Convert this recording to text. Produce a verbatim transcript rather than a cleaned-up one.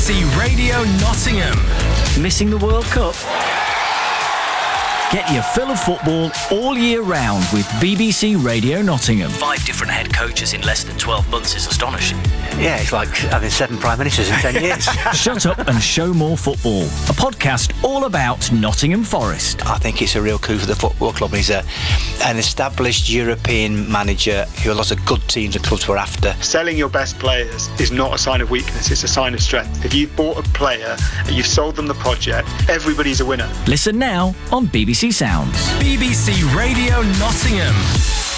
C Radio Nottingham. Missing the World Cup? Get your fill of football all year round with B B C Radio Nottingham. Five different head coaches in less than twelve months is astonishing. Yeah, it's like having seven prime ministers in ten years. Shut up and show more football. A podcast all about Nottingham Forest. I think it's a real coup for the football club. He's a, an established European manager who a lot of good teams and clubs were after. Selling your best players is not a sign of weakness, it's a sign of strength. If you've bought a player and you've sold them the project, everybody's a winner. Listen now on B B C Sounds. B B C Radio Nottingham.